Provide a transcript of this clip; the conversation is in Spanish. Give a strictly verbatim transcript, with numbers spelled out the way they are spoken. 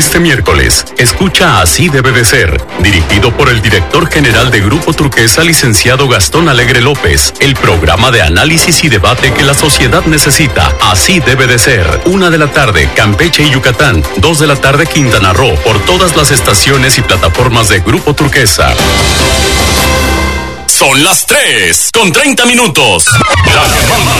Este miércoles, escucha Así debe de ser, dirigido por el director general de Grupo Turquesa, licenciado Gastón Alegre López, el programa de análisis y debate que la sociedad necesita. Así debe de ser. Una de la tarde, Campeche y Yucatán. Dos de la tarde, Quintana Roo, por todas las estaciones y plataformas de Grupo Turquesa. Son las tres con treinta minutos. La semana